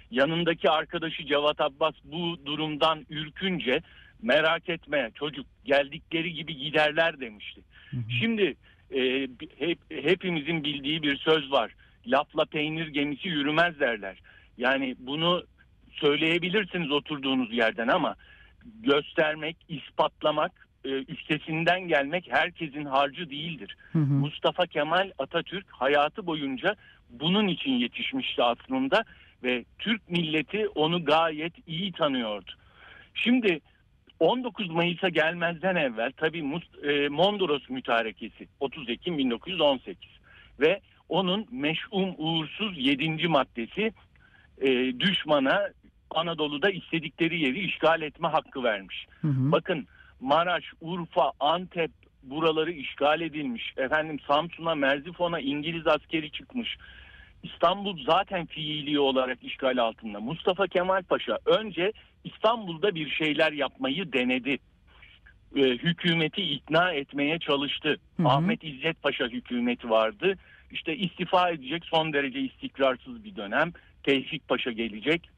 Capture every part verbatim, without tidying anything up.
Yanındaki arkadaşı Cevat Abbas bu durumdan ürkünce merak etme çocuk geldikleri gibi giderler demişti. Hı hı. Şimdi e, hep, hepimizin bildiği bir söz var. Lafla peynir gemisi yürümez derler. Yani bunu söyleyebilirsiniz oturduğunuz yerden ama göstermek, ispatlamak, e, üstesinden gelmek herkesin harcı değildir. Hı hı. Mustafa Kemal Atatürk hayatı boyunca bunun için yetişmişti aslında ve Türk milleti onu gayet iyi tanıyordu. Şimdi on dokuz Mayıs'a gelmezden evvel tabii e, Mondros Mütarekesi otuz Ekim bin dokuz yüz on sekiz ve onun meş'um uğursuz yedinci maddesi e, düşmana Anadolu'da istedikleri yeri işgal etme hakkı vermiş. Hı hı. Bakın Maraş, Urfa, Antep buraları işgal edilmiş. Efendim Samsun'a, Merzifon'a İngiliz askeri çıkmış. İstanbul zaten fiili olarak işgal altında. Mustafa Kemal Paşa önce İstanbul'da bir şeyler yapmayı denedi. Ee, hükümeti ikna etmeye çalıştı. Hı hı. Ahmet İzzet Paşa hükümeti vardı. İşte istifa edecek, son derece istikrarsız bir dönem. Tevfik Paşa gelecek.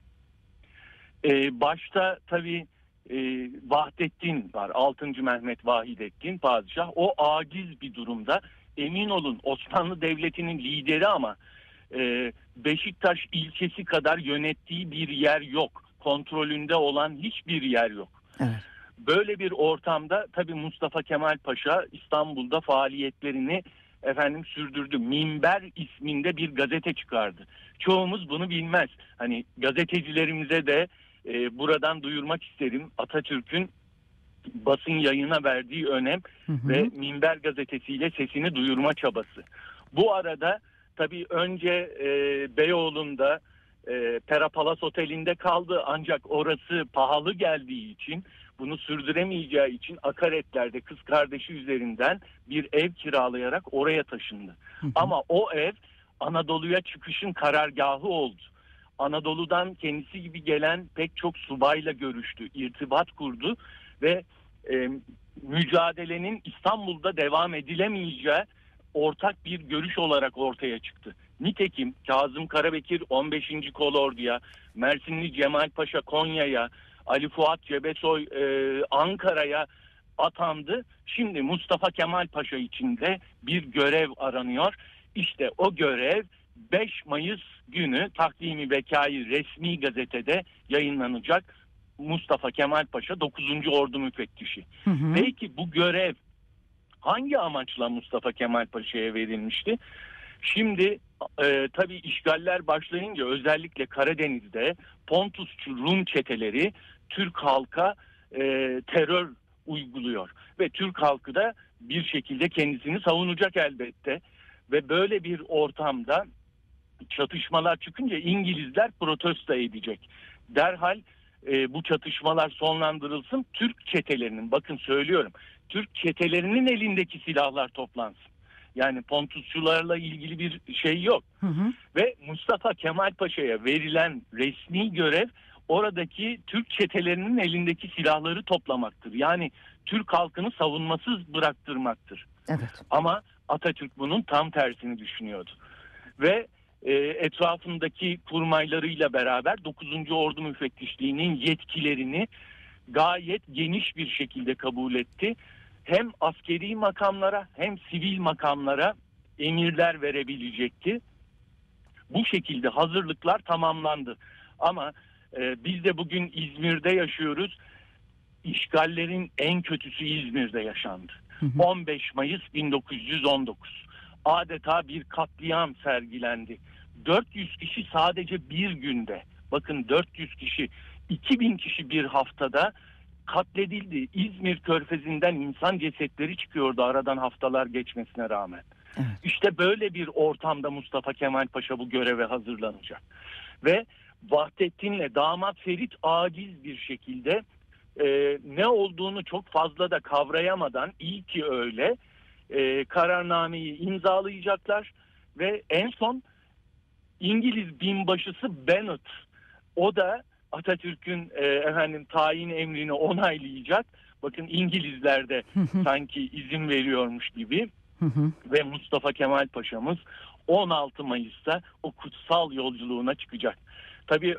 Ee, başta tabii e, Vahdettin var. altıncı. Mehmet Vahidettin Padişah. O aciz bir durumda. Emin olun Osmanlı Devleti'nin lideri ama e, Beşiktaş ilçesi kadar yönettiği bir yer yok. Kontrolünde olan hiçbir yer yok. Evet. Böyle bir ortamda tabii Mustafa Kemal Paşa İstanbul'da faaliyetlerini efendim sürdürdü. Minber isminde bir gazete çıkardı. Çoğumuz bunu bilmez. Hani gazetecilerimize de e, buradan duyurmak isterim. Atatürk'ün basın yayına verdiği önem Hı hı. ve Minber gazetesiyle sesini duyurma çabası. Bu arada tabii önce e, Beyoğlu'nda e, Pera Palas Oteli'nde kaldı ancak orası pahalı geldiği için bunu sürdüremeyeceği için akaretlerde kız kardeşi üzerinden bir ev kiralayarak oraya taşındı. Hı hı. Ama o ev Anadolu'ya çıkışın karargahı oldu. Anadolu'dan kendisi gibi gelen pek çok subayla görüştü, irtibat kurdu ve e, mücadelenin İstanbul'da devam edilemeyeceği ortak bir görüş olarak ortaya çıktı. Nitekim Kazım Karabekir on beşinci Kolordu'ya, Mersinli Cemal Paşa Konya'ya, Ali Fuat Cebesoy e, Ankara'ya atandı. Şimdi Mustafa Kemal Paşa için de bir görev aranıyor. İşte o görev beş Mayıs günü Takvim-i Bekâ-i resmi gazetede yayınlanacak. Mustafa Kemal Paşa dokuzuncu Ordu Müfettişi. Hı hı. Peki bu görev hangi amaçla Mustafa Kemal Paşa'ya verilmişti? Şimdi e, tabii işgaller başlayınca özellikle Karadeniz'de Pontusçu Rum çeteleri Türk halka e, terör uyguluyor. Ve Türk halkı da bir şekilde kendisini savunacak elbette. Ve böyle bir ortamda çatışmalar çıkınca İngilizler protesto edecek. Derhal e, bu çatışmalar sonlandırılsın. Türk çetelerinin, bakın söylüyorum, Türk çetelerinin elindeki silahlar toplansın. Yani Pontusçularla ilgili bir şey yok. Hı hı. Ve Mustafa Kemal Paşa'ya verilen resmi görev oradaki Türk çetelerinin elindeki silahları toplamaktır. Yani Türk halkını savunmasız bıraktırmaktır. Evet. Ama Atatürk bunun tam tersini düşünüyordu. Ve e, etrafındaki kurmaylarıyla beraber dokuzuncu Ordu Müfettişliği'nin yetkilerini gayet geniş bir şekilde kabul etti. Hem askeri makamlara hem sivil makamlara emirler verebilecekti. Bu şekilde hazırlıklar tamamlandı. Ama e, biz de bugün İzmir'de yaşıyoruz. İşgallerin en kötüsü İzmir'de yaşandı. Hı hı. on beş Mayıs bin dokuz yüz on dokuz. Adeta bir katliam sergilendi. dört yüz kişi sadece bir günde, bakın dört yüz kişi, iki bin kişi bir haftada katledildi. İzmir Körfezi'nden insan cesetleri çıkıyordu aradan haftalar geçmesine rağmen. Evet. İşte böyle bir ortamda Mustafa Kemal Paşa bu göreve hazırlanacak. Ve Vahdettin'le damat Ferit aciz bir şekilde e, ne olduğunu çok fazla da kavrayamadan, iyi ki öyle, e, kararnameyi imzalayacaklar ve en son İngiliz binbaşısı Bennet, o da Atatürk'ün e, efendim tayin emrini onaylayacak. Bakın İngilizler de sanki izin veriyormuş gibi. Hı hı. Ve Mustafa Kemal Paşa'mız on altı Mayıs'ta o kutsal yolculuğuna çıkacak. Tabii